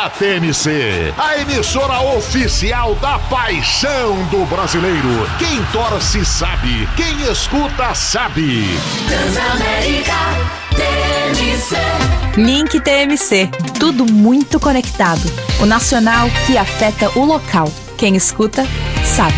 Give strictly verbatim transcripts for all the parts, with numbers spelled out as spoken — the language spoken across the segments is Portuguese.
da T M C, a emissora oficial da paixão do brasileiro. Quem torce sabe, quem escuta sabe. Transamérica T M C. Link T M C, tudo muito conectado. O nacional que afeta o local. Quem escuta sabe.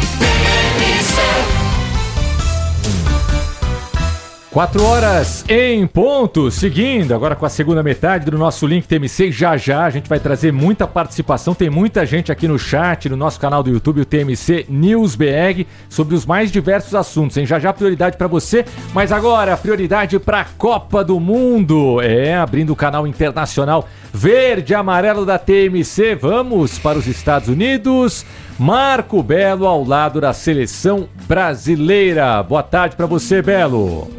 Quatro horas em ponto, seguindo agora com a segunda metade do nosso Link T M C. Já já a gente vai trazer muita participação, tem muita gente aqui no chat, no nosso canal do YouTube, o T M C News B R, sobre os mais diversos assuntos, hein? Já já prioridade para você, mas agora prioridade para a Copa do Mundo. É, abrindo o canal internacional verde e amarelo da T M C, vamos para os Estados Unidos. Marco Belo ao lado da seleção brasileira. Boa tarde para você, Belo.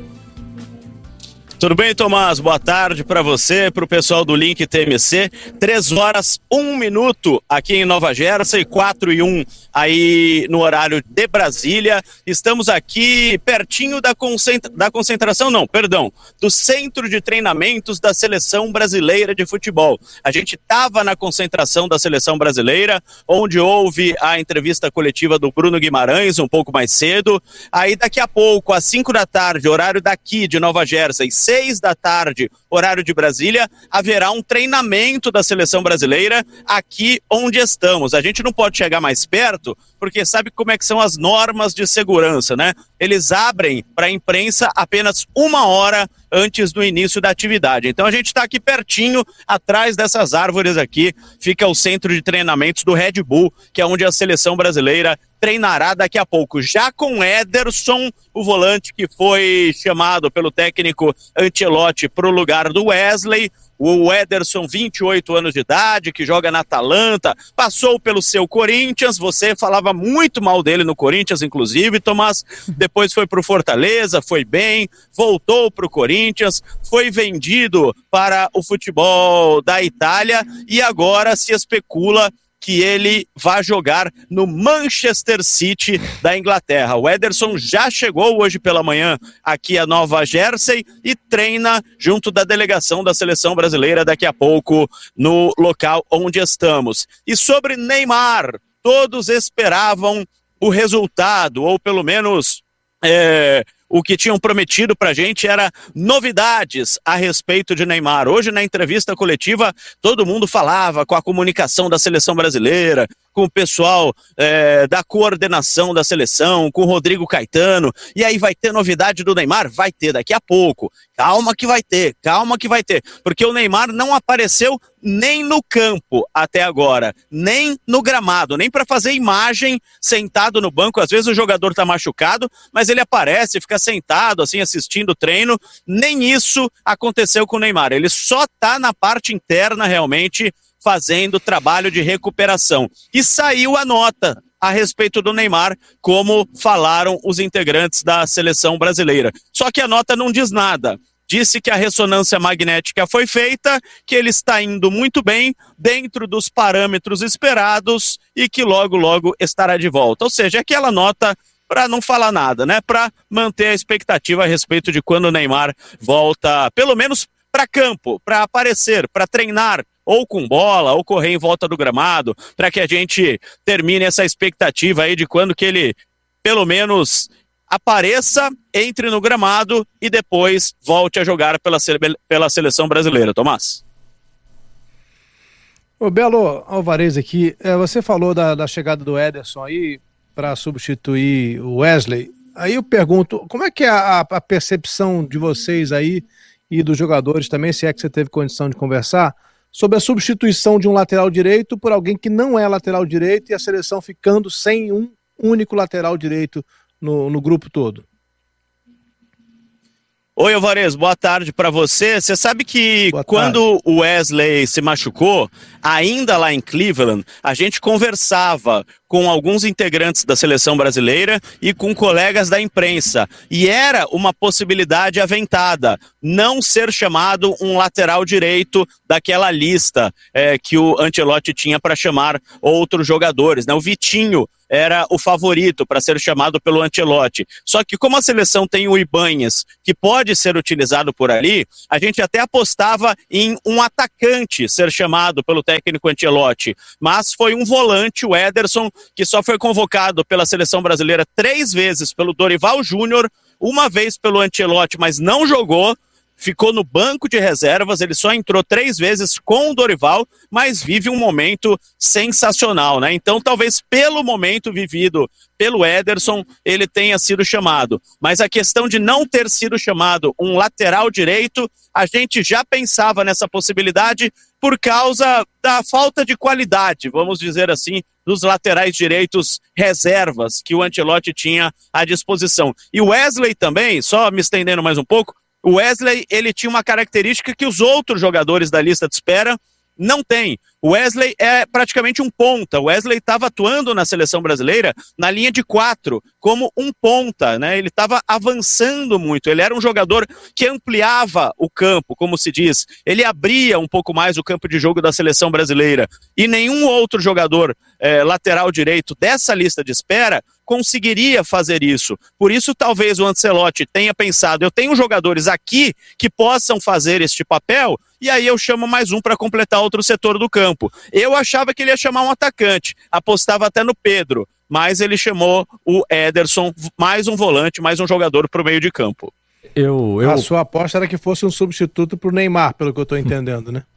Tudo bem, Tomás? Boa tarde para você, para o pessoal do Link T M C. Três horas, um minuto aqui em Nova Jersey, quatro e um aí no horário de Brasília. Estamos aqui pertinho da, concentra... da concentração, não, perdão, do Centro de Treinamentos da Seleção Brasileira de Futebol. A gente estava na concentração da Seleção Brasileira, onde houve a entrevista coletiva do Bruno Guimarães, um pouco mais cedo. Aí daqui a pouco, às cinco da tarde, horário daqui de Nova Jersey, seis da tarde, horário de Brasília, haverá um treinamento da seleção brasileira aqui onde estamos. A gente não pode chegar mais perto, porque sabe como é que são as normas de segurança, né? Eles abrem para a imprensa apenas uma hora antes do início da atividade. Então a gente está aqui pertinho, atrás dessas árvores aqui, fica o centro de treinamentos do Red Bull, que é onde a seleção brasileira treinará daqui a pouco, já com Ederson, o volante que foi chamado pelo técnico Ancelotti para o lugar do Wesley. O Ederson, vinte e oito anos de idade, que joga na Atalanta, passou pelo seu Corinthians, você falava muito mal dele no Corinthians, inclusive, Tomás, depois foi para o Fortaleza, foi bem, voltou para o Corinthians, foi vendido para o futebol da Itália e agora se especula que ele vai jogar no Manchester City da Inglaterra. O Ederson já chegou hoje pela manhã aqui a Nova Jersey e treina junto da delegação da seleção brasileira daqui a pouco no local onde estamos. E sobre Neymar, todos esperavam o resultado, ou pelo menos é, o que tinham prometido pra gente era novidades a respeito de Neymar. Hoje, na entrevista coletiva, todo mundo falava com a comunicação da seleção brasileira, com o pessoal é, da coordenação da seleção, com o Rodrigo Caetano, e aí vai ter novidade do Neymar? Vai ter daqui a pouco. Calma que vai ter, calma que vai ter, porque o Neymar não apareceu nem no campo até agora, nem no gramado, nem para fazer imagem sentado no banco. Às vezes o jogador tá machucado, mas ele aparece, fica sentado assim assistindo o treino. Nem isso aconteceu com o Neymar, ele só tá na parte interna realmente fazendo trabalho de recuperação. E saiu a nota a respeito do Neymar, como falaram os integrantes da seleção brasileira. Só que a nota não diz nada. Disse que a ressonância magnética foi feita, que ele está indo muito bem, dentro dos parâmetros esperados e que logo, logo estará de volta. Ou seja, aquela nota para não falar nada, né? Para manter a expectativa a respeito de quando o Neymar volta, pelo menos para campo, para aparecer, para treinar, ou com bola, ou correr em volta do gramado, para que a gente termine essa expectativa aí de quando que ele, pelo menos, apareça, entre no gramado e depois volte a jogar pela, pela seleção brasileira. Tomás? Ô Belo Alvarez aqui, é, você falou da, da chegada do Ederson aí para substituir o Wesley. Aí eu pergunto, como é que é a, a percepção de vocês aí e dos jogadores também, se é que você teve condição de conversar, sobre a substituição de um lateral direito por alguém que não é lateral direito e a seleção ficando sem um único lateral direito no, no grupo todo? Oi, Alvarez, boa tarde para você. Você sabe que quando o Wesley se machucou, ainda lá em Cleveland, a gente conversava com alguns integrantes da seleção brasileira e com colegas da imprensa. E era uma possibilidade aventada, não ser chamado um lateral direito daquela lista é, que o Ancelotti tinha para chamar outros jogadores, né? O Vitinho era o favorito para ser chamado pelo Ancelotti. Só que como a seleção tem o Ibanhas, que pode ser utilizado por ali, a gente até apostava em um atacante ser chamado pelo técnico Ancelotti, mas foi um volante, o Ederson, que só foi convocado pela seleção brasileira três vezes pelo Dorival Júnior, uma vez pelo Ancelotti, mas não jogou, ficou no banco de reservas, ele só entrou três vezes com o Dorival, mas vive um momento sensacional, né? Então, talvez pelo momento vivido pelo Ederson, ele tenha sido chamado. Mas a questão de não ter sido chamado um lateral direito, a gente já pensava nessa possibilidade por causa da falta de qualidade, vamos dizer assim, dos laterais direitos reservas que o Ancelotti tinha à disposição. E o Wesley também, só me estendendo mais um pouco, o Wesley, ele tinha uma característica que os outros jogadores da lista de espera não têm. O Wesley é praticamente um ponta. O Wesley estava atuando na seleção brasileira na linha de quatro, como um ponta, né? Ele estava avançando muito. Ele era um jogador que ampliava o campo, como se diz. Ele abria um pouco mais o campo de jogo da seleção brasileira. E nenhum outro jogador eh, lateral direito dessa lista de espera conseguiria fazer isso. Por isso, talvez o Ancelotti tenha pensado, eu tenho jogadores aqui que possam fazer este papel, e aí eu chamo mais um para completar outro setor do campo. Eu achava que ele ia chamar um atacante, apostava até no Pedro, mas ele chamou o Ederson, mais um volante, mais um jogador para o meio de campo. Eu, eu... A sua aposta era que fosse um substituto para o Neymar, pelo que eu estou entendendo, né?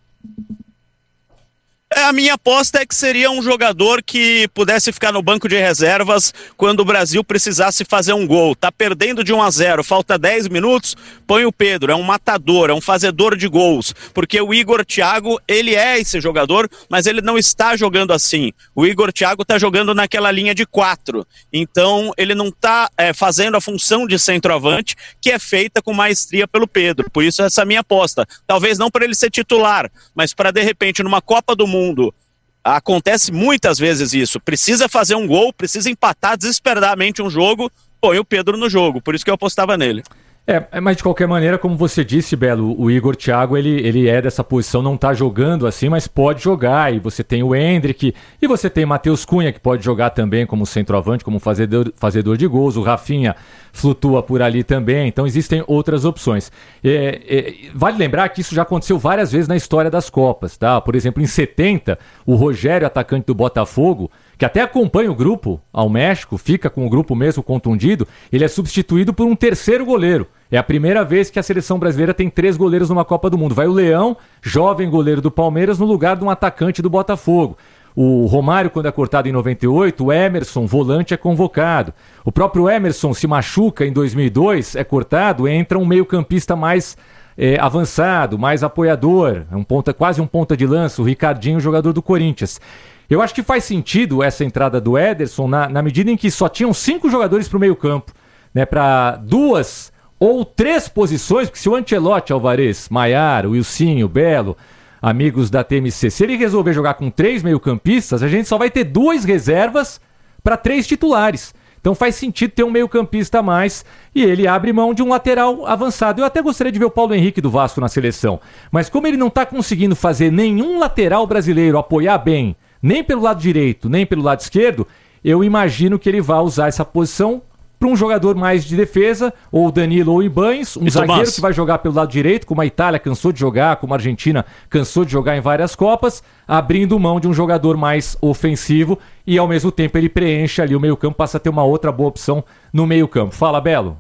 A minha aposta é que seria um jogador que pudesse ficar no banco de reservas quando o Brasil precisasse fazer um gol. Tá perdendo de um a zero, falta dez minutos, põe o Pedro, é um matador, é um fazedor de gols, porque o Igor Thiago, ele é esse jogador, mas ele não está jogando assim. O Igor Thiago tá jogando naquela linha de quatro, então ele não tá é, fazendo a função de centroavante, que é feita com maestria pelo Pedro, por isso essa é a minha aposta. Talvez não para ele ser titular, mas para de repente numa Copa do Mundo, Mundo. Acontece muitas vezes isso, precisa fazer um gol, precisa empatar desesperadamente um jogo, põe o Pedro no jogo, por isso que eu apostava nele. É, mas de qualquer maneira, como você disse, Belo, o Igor Thiago, ele, ele é dessa posição, não tá jogando assim, mas pode jogar, e você tem o Endrick, e você tem Matheus Cunha, que pode jogar também como centroavante, como fazedor, fazedor de gols, o Rafinha flutua por ali também, então existem outras opções. É, é, vale lembrar que isso já aconteceu várias vezes na história das Copas, tá? Por exemplo, em setenta, o Rogério, atacante do Botafogo, que até acompanha o grupo ao México, fica com o grupo mesmo contundido, ele é substituído por um terceiro goleiro. É a primeira vez que a seleção brasileira tem três goleiros numa Copa do Mundo. Vai o Leão, jovem goleiro do Palmeiras, no lugar de um atacante do Botafogo. O Romário, quando é cortado em noventa e oito, o Emerson, volante, é convocado. O próprio Emerson se machuca em dois mil e dois, é cortado, entra um meio-campista mais é, avançado, mais apoiador, um ponta, quase um ponta de lança, o Ricardinho, jogador do Corinthians. Eu acho que faz sentido essa entrada do Ederson na, na medida em que só tinham cinco jogadores para o meio campo, né, para duas ou três posições, porque se o Ancelotti, Alvarez, Maiar, Wilsinho, Belo, amigos da T M C, se ele resolver jogar com três meio-campistas, a gente só vai ter duas reservas para três titulares. Então faz sentido ter um meio-campista a mais e ele abre mão de um lateral avançado. Eu até gostaria de ver o Paulo Henrique do Vasco na seleção, mas como ele não está conseguindo fazer nenhum lateral brasileiro apoiar bem, nem pelo lado direito, nem pelo lado esquerdo, eu imagino que ele vai usar essa posição para um jogador mais de defesa, ou Danilo ou Ibanez, um e zagueiro Tomás, que vai jogar pelo lado direito, como a Itália cansou de jogar, como a Argentina cansou de jogar em várias Copas, abrindo mão de um jogador mais ofensivo e ao mesmo tempo ele preenche ali o meio-campo, passa a ter uma outra boa opção no meio-campo. Fala, Belo.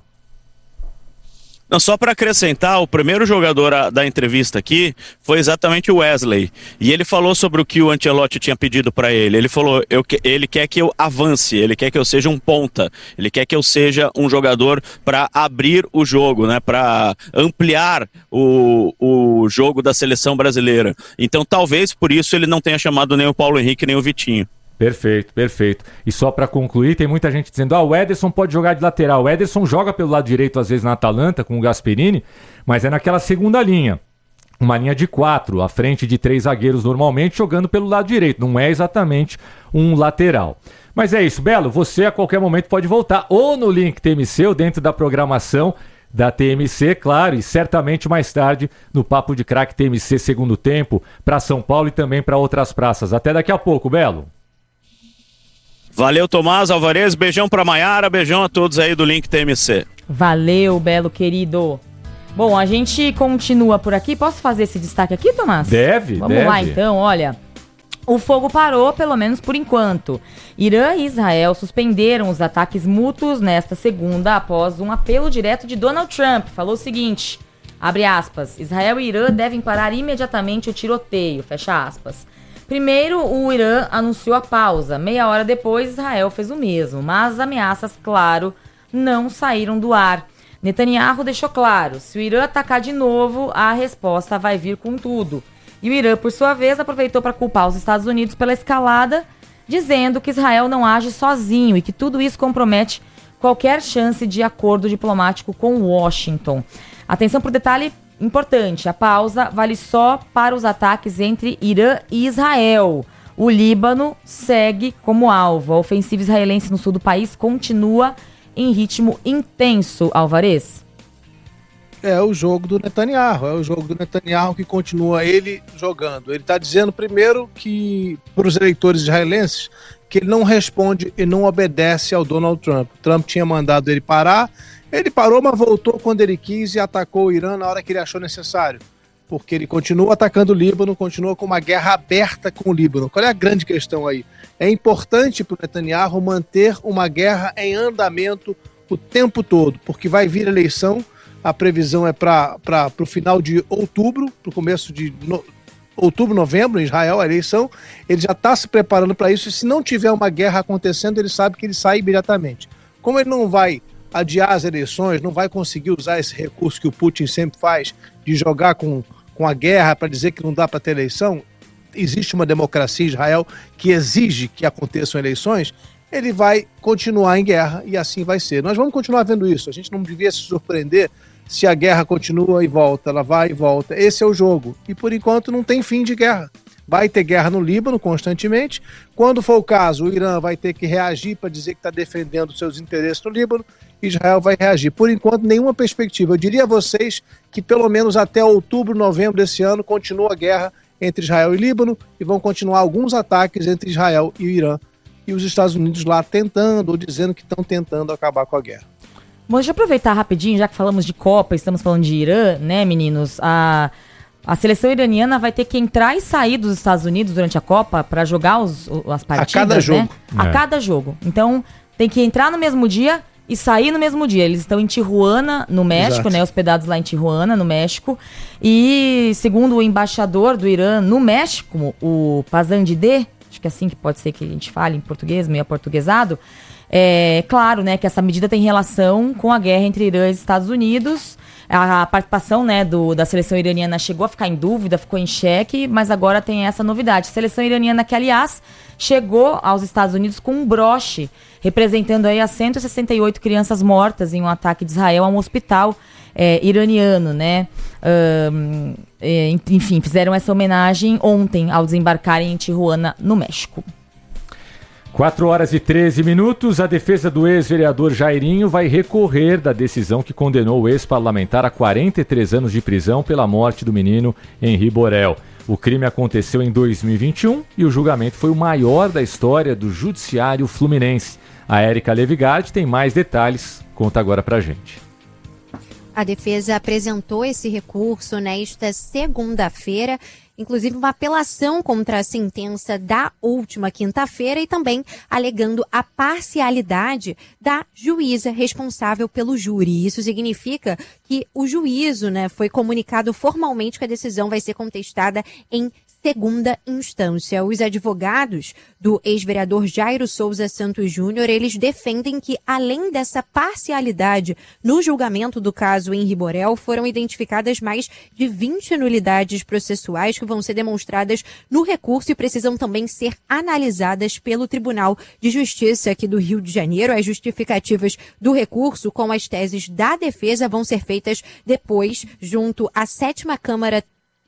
Não, só para acrescentar, o primeiro jogador a, da entrevista aqui foi exatamente o Wesley. E ele falou sobre o que o Ancelotti tinha pedido para ele. Ele falou, eu, ele quer que eu avance, ele quer que eu seja um ponta, ele quer que eu seja um jogador para abrir o jogo, né, para ampliar o, o jogo da seleção brasileira. Então talvez por isso ele não tenha chamado nem o Paulo Henrique nem o Vitinho. Perfeito, perfeito. E só para concluir, tem muita gente dizendo, ah, o Ederson pode jogar de lateral. O Ederson joga pelo lado direito, às vezes, na Atalanta, com o Gasperini, mas é naquela segunda linha. Uma linha de quatro, à frente de três zagueiros normalmente, jogando pelo lado direito. Não é exatamente um lateral. Mas é isso, Belo, você a qualquer momento pode voltar, ou no Link T M C, ou dentro da programação da T M C, claro, e certamente mais tarde no Papo de Craque T M C segundo tempo, para São Paulo e também para outras praças. Até daqui a pouco, Belo. Valeu, Tomás Alvarez, beijão pra Maiara, beijão a todos aí do Link T M C. Valeu, Belo querido. Bom, a gente continua por aqui. Posso fazer esse destaque aqui, Tomás? Deve, Vamos deve. lá, então, olha. O fogo parou, pelo menos por enquanto. Irã e Israel suspenderam os ataques mútuos nesta segunda após um apelo direto de Donald Trump. Falou o seguinte, abre aspas, Israel e Irã devem parar imediatamente o tiroteio, fecha aspas. Primeiro, o Irã anunciou a pausa. Meia hora depois, Israel fez o mesmo. Mas as ameaças, claro, não saíram do ar. Netanyahu deixou claro, se o Irã atacar de novo, a resposta vai vir com tudo. E o Irã, por sua vez, aproveitou para culpar os Estados Unidos pela escalada, dizendo que Israel não age sozinho e que tudo isso compromete qualquer chance de acordo diplomático com Washington. Atenção para o detalhe importante, a pausa vale só para os ataques entre Irã e Israel. O Líbano segue como alvo. A ofensiva israelense no sul do país continua em ritmo intenso, Alvarez. É o jogo do Netanyahu, é o jogo do Netanyahu que continua ele jogando. Ele está dizendo primeiro que, para os eleitores israelenses, que ele não responde e não obedece ao Donald Trump. Trump tinha mandado ele parar, ele parou, mas voltou quando ele quis e atacou o Irã na hora que ele achou necessário. Porque ele continua atacando o Líbano, continua com uma guerra aberta com o Líbano. Qual é a grande questão aí? É importante para o Netanyahu manter uma guerra em andamento o tempo todo, porque vai vir eleição, a previsão é para o final de outubro, para o começo de no, outubro, novembro, em Israel, a eleição. Ele já está se preparando para isso, e se não tiver uma guerra acontecendo, ele sabe que ele sai imediatamente. Como ele não vai adiar as eleições, não vai conseguir usar esse recurso que o Putin sempre faz, de jogar com, com a guerra para dizer que não dá para ter eleição, existe uma democracia em Israel que exige que aconteçam eleições, ele vai continuar em guerra e assim vai ser. Nós vamos continuar vendo isso, a gente não devia se surpreender se a guerra continua e volta, ela vai e volta. Esse é o jogo. E por enquanto não tem fim de guerra. Vai ter guerra no Líbano constantemente. Quando for o caso, o Irã vai ter que reagir para dizer que está defendendo seus interesses no Líbano. Israel vai reagir. Por enquanto, nenhuma perspectiva. Eu diria a vocês que pelo menos até outubro, novembro desse ano, continua a guerra entre Israel e Líbano e vão continuar alguns ataques entre Israel e o Irã. E os Estados Unidos lá tentando ou dizendo que estão tentando acabar com a guerra. Bom, deixa eu aproveitar rapidinho, já que falamos de Copa, estamos falando de Irã, né, meninos? A, a seleção iraniana vai ter que entrar e sair dos Estados Unidos durante a Copa para jogar os, as partidas, a cada jogo. Né? A É. cada jogo. Então, tem que entrar no mesmo dia e sair no mesmo dia. Eles estão em Tijuana, no México, Exato. né? Hospedados lá em Tijuana, no México. E, segundo o embaixador do Irã no México, o Pazandideh, acho que é assim que pode ser que a gente fale em português, meio aportuguesado, é claro, né, que essa medida tem relação com a guerra entre Irã e Estados Unidos. A participação, né, do, da seleção iraniana chegou a ficar em dúvida, ficou em xeque, mas agora tem essa novidade. A seleção iraniana que, aliás, chegou aos Estados Unidos com um broche, representando aí as cento e sessenta e oito crianças mortas em um ataque de Israel a um hospital é, iraniano, né? Um, é, enfim, fizeram essa homenagem ontem ao desembarcarem em Tijuana, no México. quatro horas e treze minutos, a defesa do ex-vereador Jairinho vai recorrer da decisão que condenou o ex-parlamentar a quarenta e três anos de prisão pela morte do menino Henri Borel. O crime aconteceu em dois mil e vinte e um e o julgamento foi o maior da história do judiciário fluminense. A Érica Levigardi tem mais detalhes, conta agora pra gente. A defesa apresentou esse recurso nesta segunda-feira, inclusive uma apelação contra a sentença da última quinta-feira e também alegando a parcialidade da juíza responsável pelo júri. Isso significa que o juízo, né, foi comunicado formalmente que a decisão vai ser contestada em segunda instância. Os advogados do ex-vereador Jairo Souza Santos Júnior, eles defendem que, além dessa parcialidade no julgamento do caso Henri Borel, foram identificadas mais de vinte nulidades processuais que vão ser demonstradas no recurso e precisam também ser analisadas pelo Tribunal de Justiça aqui do Rio de Janeiro. As justificativas do recurso com as teses da defesa vão ser feitas depois junto à sétima Câmara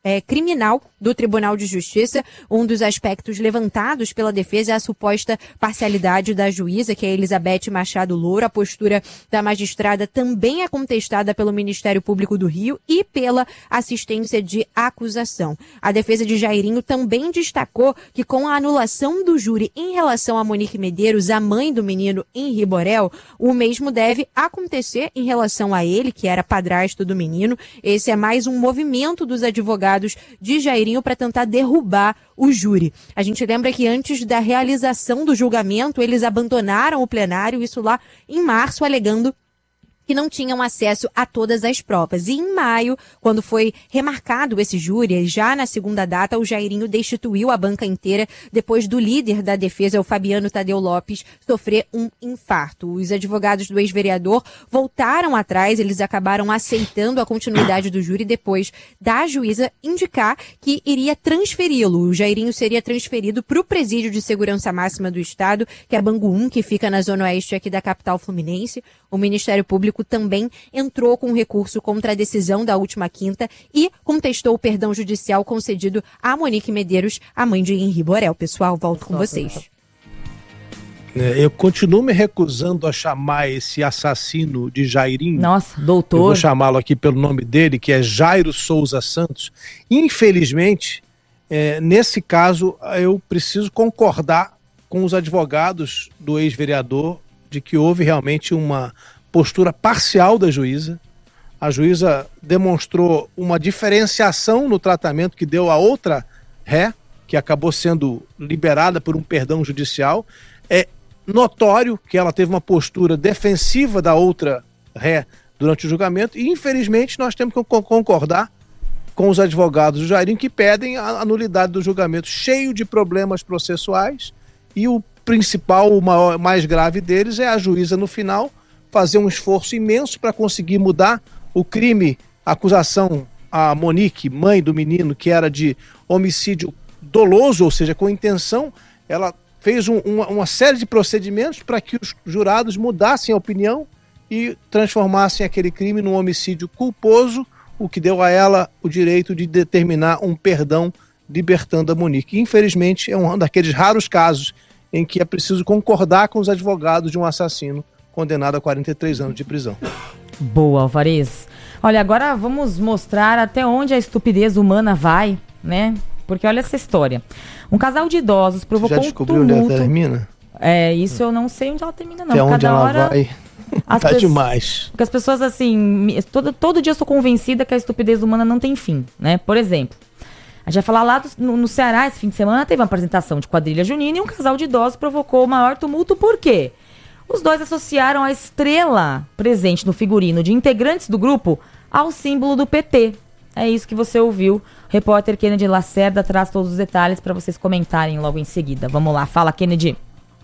é, criminal do Tribunal de Justiça. Um dos aspectos levantados pela defesa é a suposta parcialidade da juíza, que é Elizabeth Machado Louro. A postura da magistrada também é contestada pelo Ministério Público do Rio e pela assistência de acusação. A defesa de Jairinho também destacou que com a anulação do júri em relação a Monique Medeiros, a mãe do menino Henri Borel, o mesmo deve acontecer em relação a ele, que era padrasto do menino. Esse é mais um movimento dos advogados de Jairinho para tentar derrubar o júri. A gente lembra que antes da realização do julgamento, eles abandonaram o plenário, isso lá em março, alegando que não tinham acesso a todas as provas. E em maio, quando foi remarcado esse júri, já na segunda data, o Jairinho destituiu a banca inteira depois do líder da defesa, o Fabiano Tadeu Lopes, sofrer um infarto. Os advogados do ex-vereador voltaram atrás, eles acabaram aceitando a continuidade do júri depois da juíza indicar que iria transferi-lo. O Jairinho seria transferido para o presídio de segurança máxima do estado, que é Bangu um, que fica na zona oeste aqui da capital fluminense. O Ministério Público também entrou com recurso contra a decisão da última quinta e contestou o perdão judicial concedido a Monique Medeiros, a mãe de Henri Borel. Pessoal, volto com vocês. Eu continuo me recusando a chamar esse assassino de Jairinho. Nossa, doutor. Eu vou chamá-lo aqui pelo nome dele, que é Jairo Souza Santos. Infelizmente, é, nesse caso, eu preciso concordar com os advogados do ex-vereador de que houve realmente uma postura parcial da juíza. A juíza demonstrou uma diferenciação no tratamento que deu a outra ré, que acabou sendo liberada por um perdão judicial. É notório que ela teve uma postura defensiva da outra ré durante o julgamento e, infelizmente, nós temos que concordar com os advogados do Jairinho que pedem a nulidade do julgamento, cheio de problemas processuais, e o principal, o maior, mais grave deles é a juíza no final fazer um esforço imenso para conseguir mudar o crime, a acusação a Monique, mãe do menino, que era de homicídio doloso, ou seja, com intenção. Ela fez um, uma, uma série de procedimentos para que os jurados mudassem a opinião e transformassem aquele crime num homicídio culposo, o que deu a ela o direito de determinar um perdão libertando a Monique. Infelizmente, é um daqueles raros casos em que é preciso concordar com os advogados de um assassino condenado a quarenta e três anos de prisão. Boa, Alvarez. Olha, agora vamos mostrar até onde a estupidez humana vai, né? Porque olha essa história. Um casal de idosos provocou um tumulto. Já descobriu onde ela termina? É, isso eu não sei onde ela termina, não. Até onde ela hora... vai... Tá pe... demais. Porque as pessoas, assim... Todo, todo dia eu sou convencida que a estupidez humana não tem fim, né? Por exemplo... A gente vai falar lá do, no, no Ceará, esse fim de semana, teve uma apresentação de quadrilha junina e um casal de idosos provocou o maior tumulto. Por quê? Os dois associaram a estrela presente no figurino de integrantes do grupo ao símbolo do P T. É isso que você ouviu. O repórter Kennedy Lacerda traz todos os detalhes para vocês comentarem logo em seguida. Vamos lá, fala, Kennedy.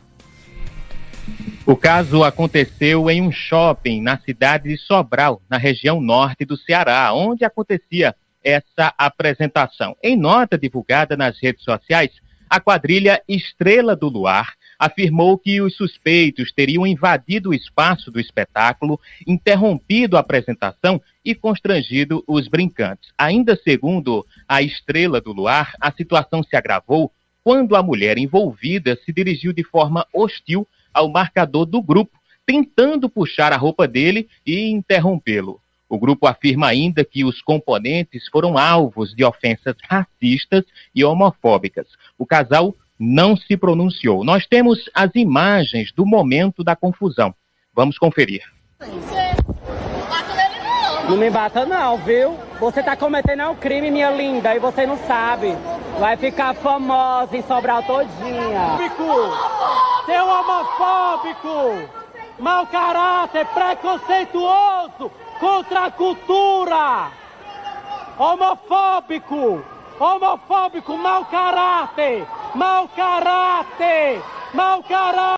O caso aconteceu em um shopping na cidade de Sobral, na região norte do Ceará, onde acontecia essa apresentação. Em nota divulgada nas redes sociais, a quadrilha Estrela do Luar afirmou que os suspeitos teriam invadido o espaço do espetáculo, interrompido a apresentação e constrangido os brincantes. Ainda segundo a Estrela do Luar, a situação se agravou quando a mulher envolvida se dirigiu de forma hostil ao marcador do grupo, tentando puxar a roupa dele e interrompê-lo. O grupo afirma ainda que os componentes foram alvos de ofensas racistas e homofóbicas. O casal não se pronunciou. Nós temos as imagens do momento da confusão. Vamos conferir. Não me bata não, viu? Você tá cometendo um crime, minha linda, e você não sabe. Vai ficar famosa em Sobral todinha. Seu homofóbico! Mau caráter, preconceituoso! Contra a cultura! Homofóbico! Homofóbico, mau caráter! Mau caráter! Mau caráter!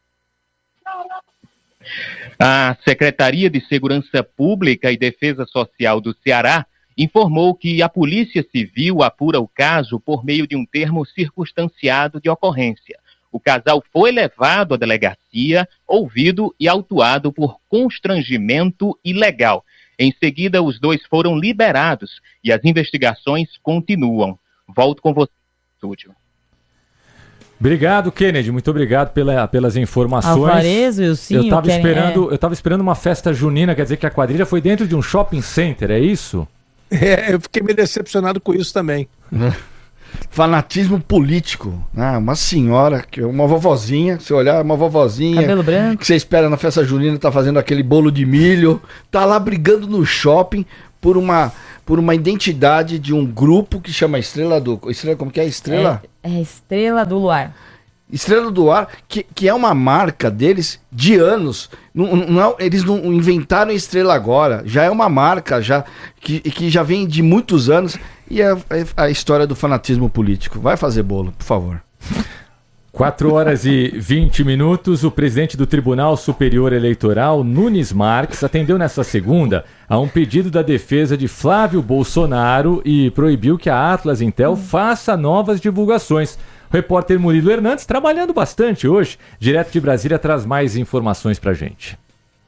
A Secretaria de Segurança Pública e Defesa Social do Ceará informou que a Polícia Civil apura o caso por meio de um termo circunstanciado de ocorrência. O casal foi levado à delegacia, ouvido e autuado por constrangimento ilegal. Em seguida, os dois foram liberados e as investigações continuam. Volto com você no estúdio. Obrigado, Kennedy. Muito obrigado pela, pelas informações. Alvarez, Wilson, eu estava Kennedy, esperando, é. eu tava esperando uma festa junina, quer dizer que a quadrilha foi dentro de um shopping center, é isso? É, eu fiquei meio decepcionado com isso também. Fanatismo político, né? Uma senhora, que uma vovozinha, se olhar, uma vovozinha Cabelo branco. que você espera na festa junina, tá fazendo aquele bolo de milho, tá lá brigando no shopping por uma, por uma identidade de um grupo que chama Estrela do... Estrela, como que é? Estrela? É, é Estrela do Luar. Estrela do Ar, que, que é uma marca deles de anos. Não, não, eles não inventaram Estrela agora. Já é uma marca já que, que já vem de muitos anos. E é, é a história do fanatismo político. Vai fazer bolo, por favor. quatro horas e vinte minutos. O presidente do Tribunal Superior Eleitoral, Nunes Marques, atendeu nesta segunda a um pedido da defesa de Flávio Bolsonaro e proibiu que a Atlas Intel faça novas divulgações. O repórter Murilo Hernandes, trabalhando bastante hoje, direto de Brasília, traz mais informações pra gente.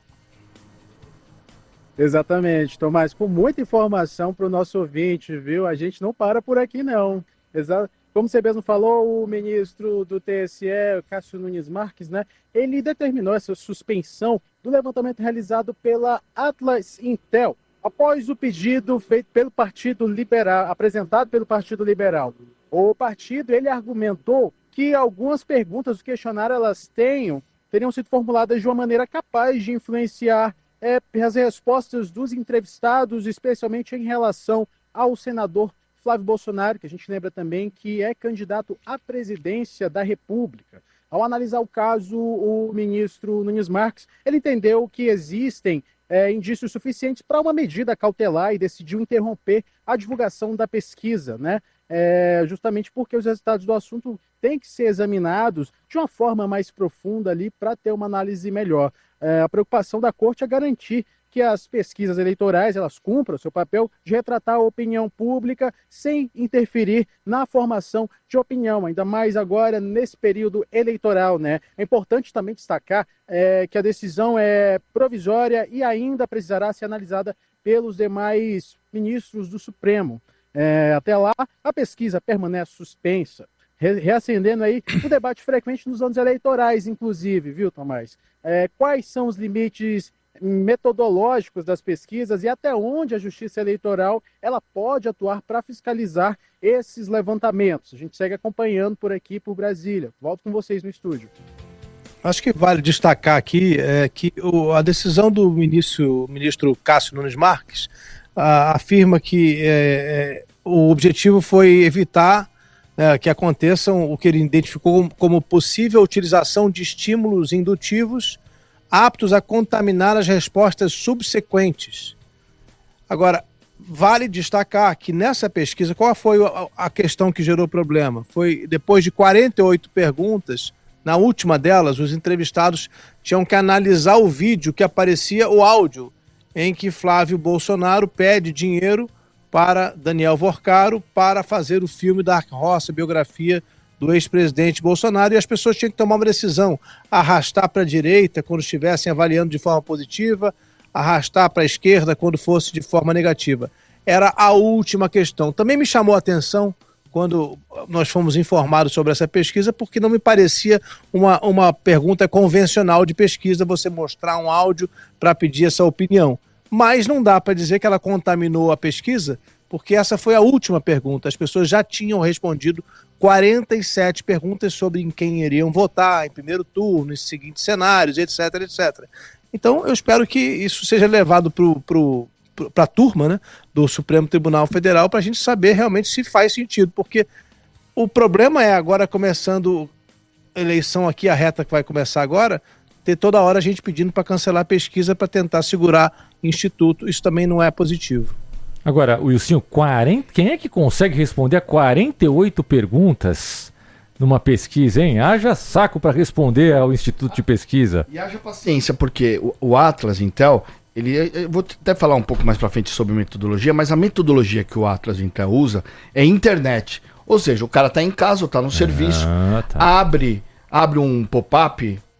Exatamente, Tomás, com muita informação para o nosso ouvinte, viu? A gente não para por aqui, não. Exa- Como você mesmo falou, o ministro do T S E, Cássio Nunes Marques, né? Ele determinou essa suspensão do levantamento realizado pela Atlas Intel, após o pedido feito pelo Partido Liberal, apresentado pelo Partido Liberal. O partido, ele argumentou que algumas perguntas do questionário, elas tenham, teriam sido formuladas de uma maneira capaz de influenciar é, as respostas dos entrevistados, especialmente em relação ao senador Flávio Bolsonaro, que a gente lembra também que é candidato à presidência da República. Ao analisar o caso, o ministro Nunes Marques, ele entendeu que existem é, indícios suficientes para uma medida cautelar e decidiu interromper a divulgação da pesquisa, né? É, justamente porque os resultados do assunto têm que ser examinados de uma forma mais profunda ali para ter uma análise melhor. É, a preocupação da Corte é garantir que as pesquisas eleitorais elas cumpram o seu papel de retratar a opinião pública sem interferir na formação de opinião, ainda mais agora nesse período eleitoral, né? É importante também destacar é, que a decisão é provisória e ainda precisará ser analisada pelos demais ministros do Supremo. É, até lá, a pesquisa permanece suspensa, re- reacendendo aí o debate frequente nos anos eleitorais, inclusive, viu, Tomás? É, quais são os limites metodológicos das pesquisas e até onde a Justiça Eleitoral ela pode atuar para fiscalizar esses levantamentos? A gente segue acompanhando por aqui, por Brasília. Volto com vocês no estúdio. Acho que vale destacar aqui é, que o, a decisão do ministro, ministro Cássio Nunes Marques a, afirma que é, é, o objetivo foi evitar é, que aconteçam o que ele identificou como, como possível utilização de estímulos indutivos aptos a contaminar as respostas subsequentes. Agora, vale destacar que nessa pesquisa, qual foi a, a questão que gerou problema? Foi depois de quarenta e oito perguntas, na última delas, os entrevistados tinham que analisar o vídeo que aparecia, o áudio, em que Flávio Bolsonaro pede dinheiro para Daniel Vorcaro para fazer o filme da Roça, biografia do ex-presidente Bolsonaro, e as pessoas tinham que tomar uma decisão, arrastar para a direita quando estivessem avaliando de forma positiva, arrastar para a esquerda quando fosse de forma negativa. Era a última questão. Também me chamou a atenção quando nós fomos informados sobre essa pesquisa, porque não me parecia uma, uma pergunta convencional de pesquisa, você mostrar um áudio para pedir essa opinião. Mas não dá para dizer que ela contaminou a pesquisa, porque essa foi a última pergunta. As pessoas já tinham respondido quarenta e sete perguntas sobre em quem iriam votar em primeiro turno, em seguintes cenários, etc, etcétera. Então, eu espero que isso seja levado para a turma, né, do Supremo Tribunal Federal para a gente saber realmente se faz sentido, porque o problema é agora, começando a eleição aqui, a reta que vai começar agora, ter toda hora a gente pedindo para cancelar a pesquisa para tentar segurar instituto. Isso também não é positivo. Agora, Wilson, quarenta, quem é que consegue responder a quarenta e oito perguntas numa pesquisa, hein? Haja saco para responder ao Instituto de Pesquisa. E haja paciência, porque o, o Atlas Intel, ele, eu vou até falar um pouco mais para frente sobre metodologia, mas a metodologia que o Atlas Intel usa é internet. Ou seja, o cara tá em casa ou tá no serviço, Ah, tá. abre, abre um pop-up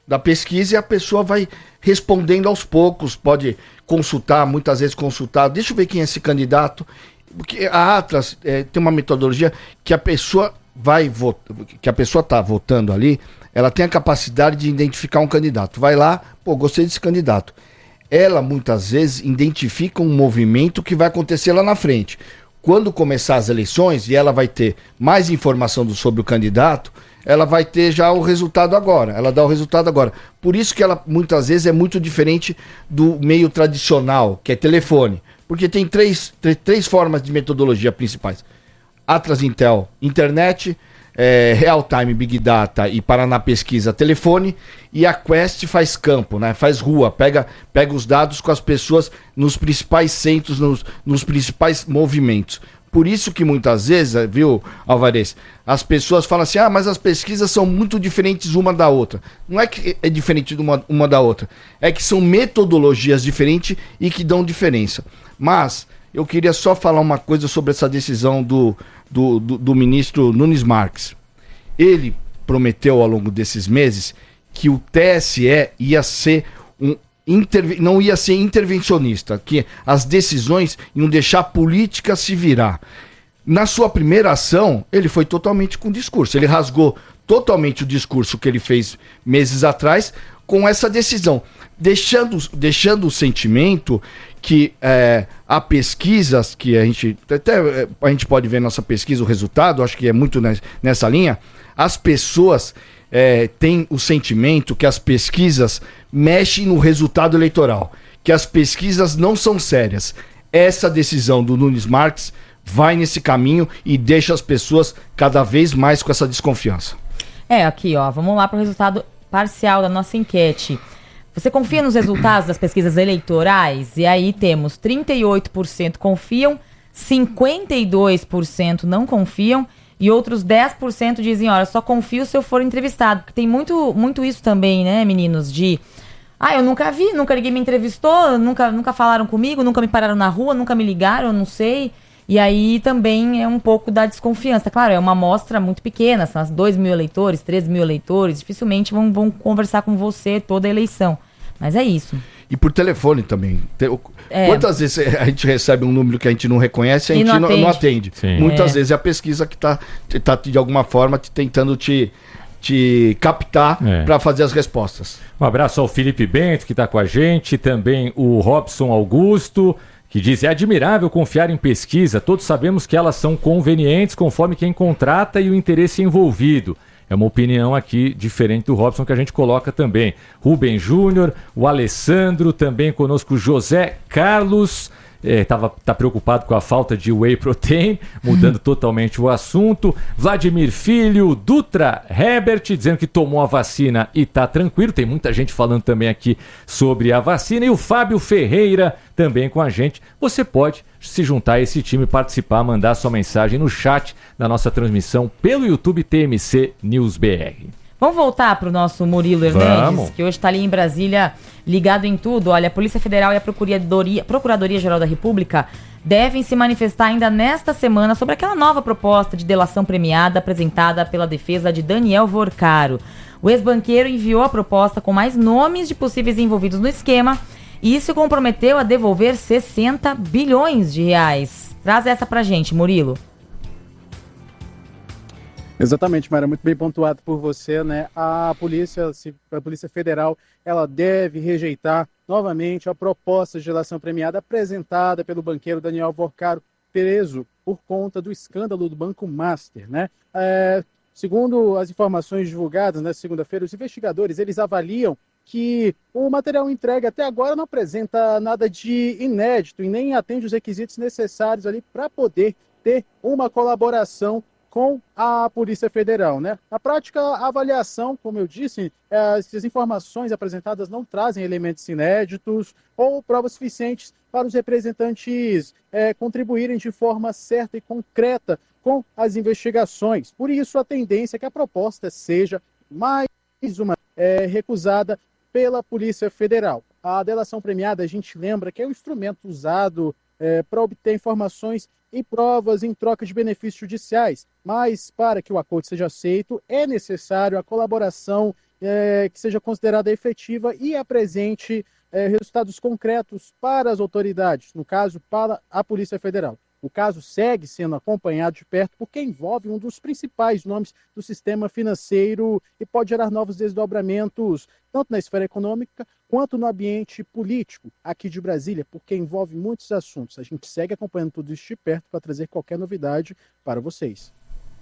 da pesquisa e a pessoa vai respondendo aos poucos, pode consultar, muitas vezes consultar, deixa eu ver quem é esse candidato, porque a Atlas é, tem uma metodologia que a pessoa vai votar, que a pessoa está votando ali, ela tem a capacidade de identificar um candidato, vai lá, pô, gostei desse candidato, ela muitas vezes identifica um movimento que vai acontecer lá na frente, quando começar as eleições e ela vai ter mais informação do, sobre o candidato, ela vai ter já o resultado agora, ela dá o resultado agora. Por isso que ela muitas vezes é muito diferente do meio tradicional, que é telefone. Porque tem três, três, três formas de metodologia principais. Atlas Intel, internet, é, Real Time, Big Data e Paraná Pesquisa, telefone. E a Quest faz campo, né? Faz rua, pega, pega os dados com as pessoas nos principais centros, nos, nos principais movimentos. Por isso que muitas vezes, viu, Alvarez, as pessoas falam assim, ah, mas as pesquisas são muito diferentes uma da outra. Não é que é diferente de uma, uma da outra, é que são metodologias diferentes e que dão diferença. Mas eu queria só falar uma coisa sobre essa decisão do, do, do, do ministro Nunes Marques. Ele prometeu ao longo desses meses que o T S E ia ser um Interve- não ia ser intervencionista, que as decisões iam deixar a política se virar. Na sua primeira ação, ele foi totalmente com discurso. Ele rasgou totalmente o discurso que ele fez meses atrás com essa decisão, deixando, deixando o sentimento que é, há pesquisas que a gente até a gente pode ver nossa pesquisa, o resultado, acho que é muito nessa linha, as pessoas É, tem o sentimento que as pesquisas mexem no resultado eleitoral, que as pesquisas não são sérias. Essa decisão do Nunes Marques vai nesse caminho e deixa as pessoas cada vez mais com essa desconfiança. É, aqui ó, vamos lá para o resultado parcial da nossa enquete. Você confia nos resultados das pesquisas eleitorais? E aí temos trinta e oito por cento confiam, cinquenta e dois por cento não confiam, e outros dez por cento dizem, olha, só confio se eu for entrevistado. Porque tem muito, muito isso também, né, meninos, de... Ah, eu nunca vi, nunca ninguém me entrevistou, nunca, nunca falaram comigo, nunca me pararam na rua, nunca me ligaram, eu não sei. E aí também é um pouco da desconfiança. Claro, é uma amostra muito pequena, são as dois mil eleitores, três mil eleitores, dificilmente vão, vão conversar com você toda a eleição. Mas é isso. E por telefone também. É. Quantas vezes a gente recebe um número que a gente não reconhece e a gente não, não atende? Não atende. Muitas é. vezes é a pesquisa que está tá, de alguma forma tentando te, te captar é. para fazer as respostas. Um abraço ao Felipe Bento, que está com a gente, também o Robson Augusto, que diz, é admirável confiar em pesquisa, todos sabemos que elas são convenientes conforme quem contrata e o interesse envolvido. É uma opinião aqui diferente do Robson que a gente coloca também. Rubem Júnior, o Alessandro, também conosco José Carlos, é, tava, tá preocupado com a falta de whey protein, mudando totalmente o assunto. Vladimir Filho, Dutra Herbert, dizendo que tomou a vacina e tá tranquilo. Tem muita gente falando também aqui sobre a vacina. E o Fábio Ferreira também com a gente. Você pode se juntar a esse time, participar, mandar sua mensagem no chat da nossa transmissão pelo YouTube T M C News B R. Vamos voltar para o nosso Murilo Hernandes, Vamos. que hoje está ali em Brasília, ligado em tudo. Olha, a Polícia Federal e a Procuradoria, Procuradoria-Geral da República devem se manifestar ainda nesta semana sobre aquela nova proposta de delação premiada apresentada pela defesa de Daniel Vorcaro. O ex-banqueiro enviou a proposta com mais nomes de possíveis envolvidos no esquema e se comprometeu a devolver sessenta bilhões de reais. Traz essa pra gente, Murilo. Exatamente, Mara, muito bem pontuado por você, né? A Polícia, a Polícia Federal, ela deve rejeitar novamente a proposta de delação premiada apresentada pelo banqueiro Daniel Vorcaro, preso por conta do escândalo do Banco Master, né? É, segundo as informações divulgadas na segunda-feira, os investigadores, eles avaliam que o material entregue até agora não apresenta nada de inédito e nem atende os requisitos necessários ali para poder ter uma colaboração com a Polícia Federal, né? Na prática, a avaliação, como eu disse, as, as informações apresentadas não trazem elementos inéditos ou provas suficientes para os representantes é, contribuírem de forma certa e concreta com as investigações. Por isso, a tendência é que a proposta seja mais uma é, recusada pela Polícia Federal. A delação premiada, a gente lembra que é um instrumento usado é, para obter informações e provas em troca de benefícios judiciais, mas para que o acordo seja aceito, é necessário a colaboração é, que seja considerada efetiva e apresente é, resultados concretos para as autoridades, no caso, para a Polícia Federal. O caso segue sendo acompanhado de perto porque envolve um dos principais nomes do sistema financeiro e pode gerar novos desdobramentos, tanto na esfera econômica quanto no ambiente político aqui de Brasília, porque envolve muitos assuntos. A gente segue acompanhando tudo isso de perto para trazer qualquer novidade para vocês.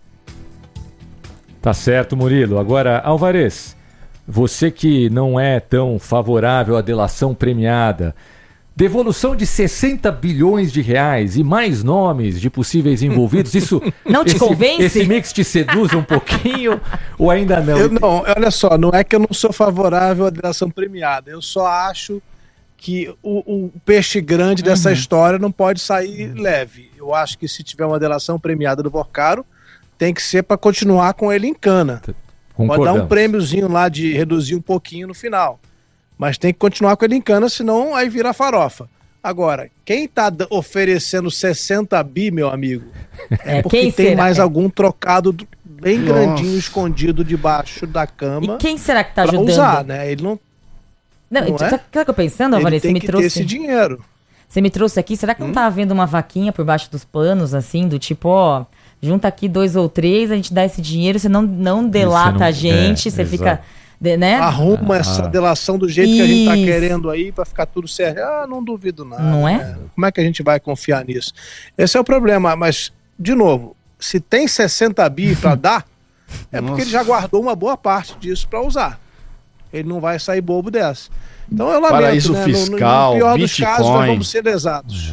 Tá certo, Murilo. Agora, Alvarez, você que não é tão favorável à delação premiada, devolução de sessenta bilhões de reais e mais nomes de possíveis envolvidos, isso não te esse, convence? Esse mix te seduz um pouquinho ou ainda não? Eu não, olha só, não é que eu não sou favorável à delação premiada, eu só acho que o, o peixe grande dessa uhum. história não pode sair leve. Eu acho que se tiver uma delação premiada do Vocaro, tem que ser para continuar com ele em cana. Pode dar um prêmiozinho lá de reduzir um pouquinho no final. Mas tem que continuar com ele em cana, senão aí vira farofa. Agora, quem tá oferecendo sessenta bi, meu amigo, é, é porque tem será? mais é. algum trocado bem Nossa. grandinho escondido debaixo da cama. E quem será que tá ajudando? Usar, né? Ele não. Não, não sabe o que eu tô pensando, Alvarez? Ele tem Você me que trouxe ter esse dinheiro. Você me trouxe aqui, será que não hum? tá havendo uma vaquinha por baixo dos panos, assim, do tipo, ó, junta aqui dois ou três, a gente dá esse dinheiro, você não, não delata não, a gente, é, você exato. fica. De, né? Arruma ah, essa delação do jeito Isso. que a gente tá querendo aí pra ficar tudo certo. Ah, não duvido nada. Não é? Né? Como é que a gente vai confiar nisso? Esse é o problema, mas, de novo, se tem sessenta bi pra dar, é porque ele já guardou uma boa parte disso pra usar. Ele não vai sair bobo dessa. Então eu lamento, Paraíso né? fiscal, no, no pior Bitcoin. dos casos, nós vamos ser exatos.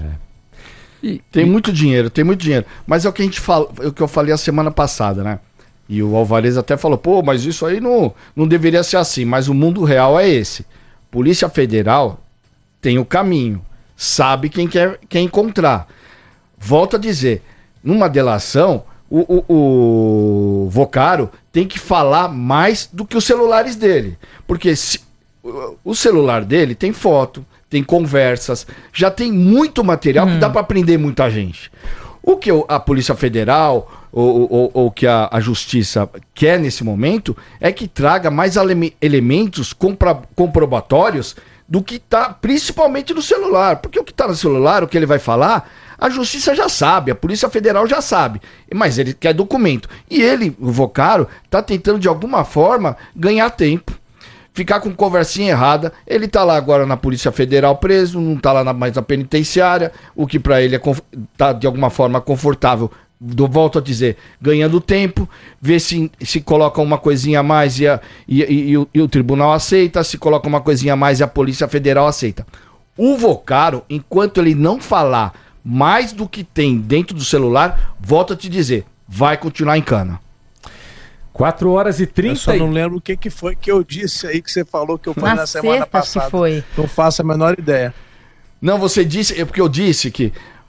É. E, tem e... muito dinheiro, tem muito dinheiro. Mas é o que a gente fala, é o que eu falei a semana passada, né? E o Alvarez até falou, pô, mas isso aí não, não deveria ser assim. Mas o mundo real é esse. Polícia Federal tem o caminho, sabe quem quer, quer encontrar. Volto a dizer, numa delação, o, o, o Vocaro tem que falar mais do que os celulares dele. Porque se, o, o celular dele tem foto, tem conversas, já tem muito material hum. que dá para prender muita gente. O que a Polícia Federal ou, ou, ou que a, a Justiça quer nesse momento é que traga mais ele- elementos compra- comprobatórios do que está principalmente no celular. Porque o que está no celular, o que ele vai falar, a Justiça já sabe, a Polícia Federal já sabe, mas ele quer documento. E ele, o Vocaro, está tentando de alguma forma ganhar tempo. Ficar com conversinha errada, ele tá lá agora na Polícia Federal preso, não tá lá na, mais na penitenciária, o que pra ele é conf- tá de alguma forma confortável, do, volto a dizer, ganhando tempo, ver se, se coloca uma coisinha a mais e, a, e, e, e, o, e o tribunal aceita, se coloca uma coisinha a mais e a Polícia Federal aceita. O Vocaro, enquanto ele não falar mais do que tem dentro do celular, volto a te dizer, vai continuar em cana. quatro horas e trinta. Eu só não lembro o que, que foi que eu disse aí, que você falou que eu falei na, na semana passada. Que foi. Não faço a menor ideia. Não, você disse, é porque eu disse que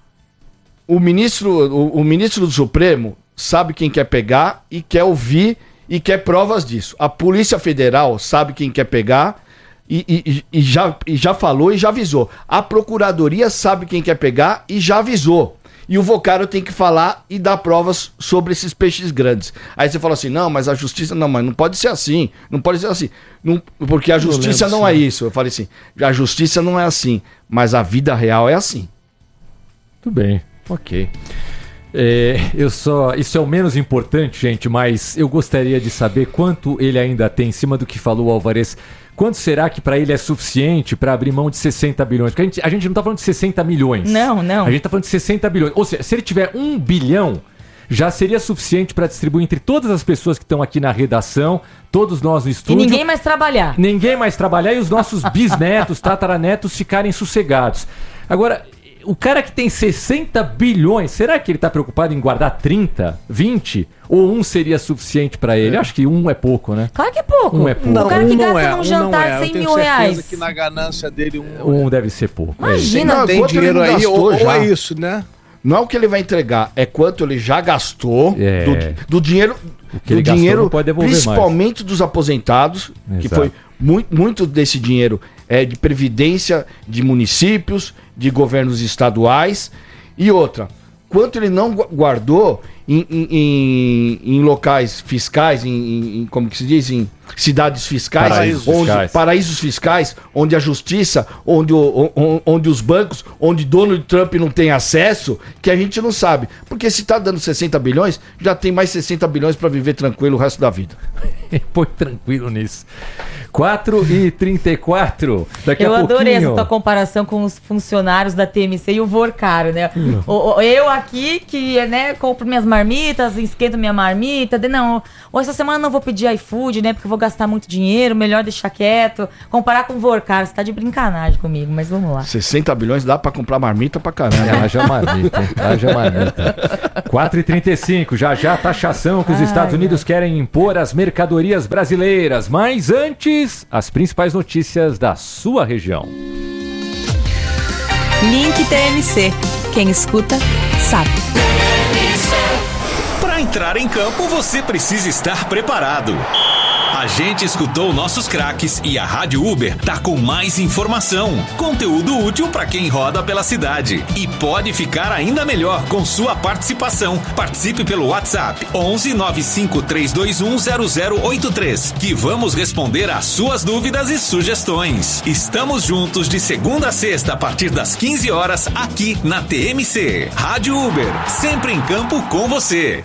o ministro, o, o ministro do Supremo sabe quem quer pegar e quer ouvir e quer provas disso. A Polícia Federal sabe quem quer pegar e, e, e, já, e já falou e já avisou. A Procuradoria sabe quem quer pegar e já avisou. E o Vocaro tem que falar e dar provas sobre esses peixes grandes. Aí você fala assim, não, mas a justiça... Não, mas não pode ser assim. Não pode ser assim. Não, porque a justiça não, não é isso. Eu falei assim, a justiça não é assim. Mas a vida real é assim. Tudo bem, ok. É, eu só... Isso é o menos importante, gente, mas eu gostaria de saber quanto ele ainda tem, em cima do que falou o Alvarez. Quanto será que para ele é suficiente para abrir mão de sessenta bilhões? Porque a gente, a gente não está falando de sessenta milhões. Não, não. A gente está falando de sessenta bilhões. Ou seja, se ele tiver um bilhão, já seria suficiente para distribuir entre todas as pessoas que estão aqui na redação, todos nós no estúdio. E ninguém mais trabalhar. Ninguém mais trabalhar e os nossos bisnetos, tataranetos ficarem sossegados. Agora, o cara que tem sessenta bilhões, será que ele está preocupado em guardar trinta, vinte? Ou um seria suficiente para ele? É. Acho que um é pouco, né? Claro que é pouco. Um é pouco. Não, o cara que um gasta é, num um jantar é. cem mil reais. Que na ganância dele um, um deve ser pouco. Imagina. Não, tem quanto dinheiro ele aí, ou, ou já. é isso, né? Não é o que ele vai entregar, é quanto ele já gastou É. do, do dinheiro, O que ele do gastou dinheiro não pode devolver principalmente dos aposentados, que Exato. foi muito, muito desse dinheiro é de previdência de municípios, de governos estaduais. E outra, quanto ele não gu- guardou em, em, em, em locais fiscais, em, em, como que se diz, em cidades fiscais, Paraísos onde, fiscais. paraísos fiscais, onde a justiça, onde, o, onde, onde os bancos, onde Donald Trump não tem acesso, que a gente não sabe. Porque se tá dando sessenta bilhões, já tem mais sessenta bilhões para viver tranquilo o resto da vida. Põe tranquilo nisso. quatro e trinta e quatro. Daqui eu a pouquinho. adorei essa tua comparação com os funcionários da T M C e o Vorcaro, né? Hum. O, o, eu aqui, que né, compro minhas marmitas, esquento minha marmita. De, não, ou essa semana não vou pedir iFood, né? Porque eu vou gastar muito dinheiro, melhor deixar quieto. Comparar com o Vorcaro, você tá de brincanagem comigo, mas vamos lá. sessenta bilhões dá para comprar marmita pra caramba. É, haja marmita, hein? Haja marmita. quatro e trinta e cinco, já já a taxação que os Ai, Estados Unidos ai. querem impor às mercadorias brasileiras. Mas antes, as principais notícias da sua região. Link T M C. Quem escuta, sabe. Para entrar em campo, você precisa estar preparado. A gente escutou nossos craques e a Rádio Uber tá com mais informação, conteúdo útil para quem roda pela cidade. E pode ficar ainda melhor com sua participação. Participe pelo WhatsApp onze nove cinco três dois um zero zero oito três, que vamos responder às suas dúvidas e sugestões. Estamos juntos de segunda a sexta a partir das quinze horas aqui na T M C. Rádio Uber, sempre em campo com você.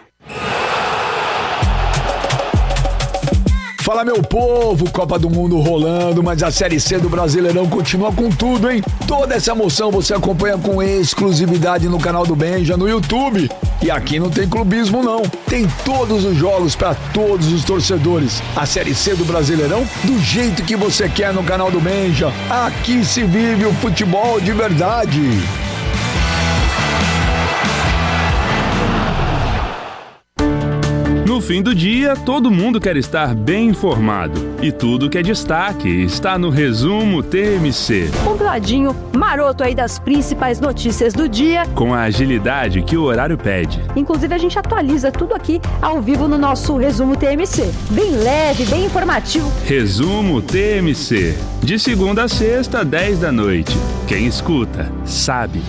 Fala, meu povo, Copa do Mundo rolando, mas a Série C do Brasileirão continua com tudo, hein? Toda essa emoção você acompanha com exclusividade no canal do Benja no YouTube. E aqui não tem clubismo não, tem todos os jogos para todos os torcedores. A Série C do Brasileirão do jeito que você quer no canal do Benja. Aqui se vive o futebol de verdade. No fim do dia, todo mundo quer estar bem informado. E tudo que é destaque está no Resumo T M C. Compladinho, maroto aí das principais notícias do dia. Com a agilidade que o horário pede. Inclusive, a gente atualiza tudo aqui ao vivo no nosso Resumo T M C. Bem leve, bem informativo. Resumo T M C. De segunda a sexta, dez da noite. Quem escuta, sabe.